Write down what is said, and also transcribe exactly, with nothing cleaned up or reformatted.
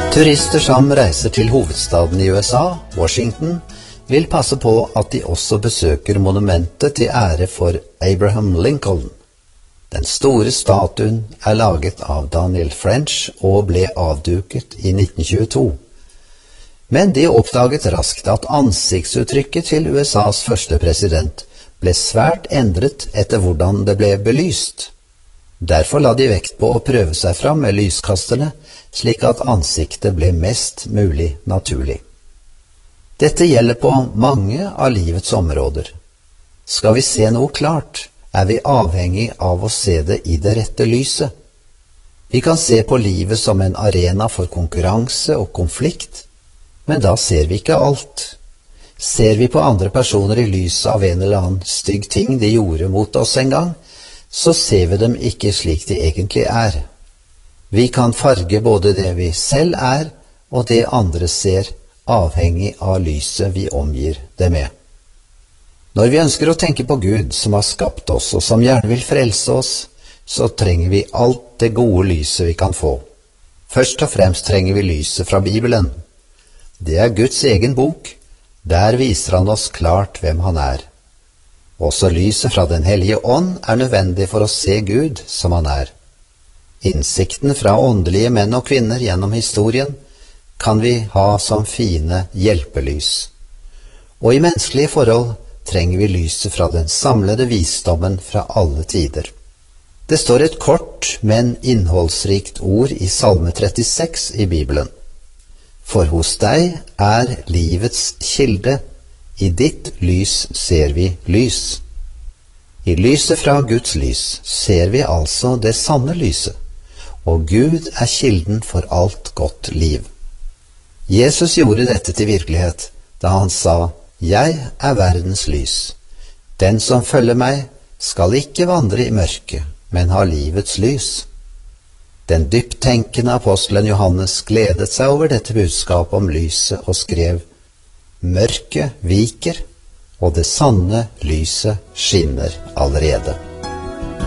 Turister som reiser til hovedstaden i U S A, Washington, vil passe på at de også besøker monumentet til ære for Abraham Lincoln. Den store statuen er laget av Daniel French og ble avduket i nitten tjueto. Men de oppdaget raskt at ansiktsuttrykket til U S A's første president ble svært endret etter hvordan det ble belyst. Derfor la de vekt på å prøve seg fram med lyskasterne, slik at ansiktet ble mest mulig naturlig. Dette gjelder på mange av livets områder. Skal vi se noe klart, er vi avhengig av å se det i det rette lyset. Vi kan se på livet som en arena for konkurranse og konflikt, men da ser vi ikke alt. Ser vi på andre personer i lyset av en eller annen stygg ting de gjorde mot oss en gang, så ser vi dem ikke slik de egentlig er. Vi kan farge både det vi selv er, og det andre ser, avhengig av lyset vi omgir det med. Når vi ønsker å tenke på Gud som har skapt oss og som gjerne vil frelse oss, så trenger vi alt det gode lyset vi kan få. Først og fremst trenger vi lyset fra Bibelen. Det er Guds egen bok. Der viser han oss klart hvem han er. Også lyset fra Den hellige ånd er nødvendig for å se Gud som han er. Innsikten fra åndelige menn og kvinner gjennom historien kan vi ha som fine hjelpelys. Og i menneskelige forhold trenger vi lyset fra den samlede visdommen fra alle tider. Det står et kort, men innholdsrikt ord i Salme trettiseks i Bibelen. For hos deg er livets kilde, i ditt lys ser vi lys. I lyset fra Guds lys ser vi altså det sanne lyset, og Gud er kilden for alt godt liv. Jesus gjorde dette til virkelighet da han sa, «Jeg er verdens lys. Den som følger meg skal ikke vandre i mørket, men ha livets lys.» Den dyptenkende apostelen Johannes gledet seg over dette budskapet om lyset og skrev, «Mørket viker, og det sanne lyset skinner allerede.»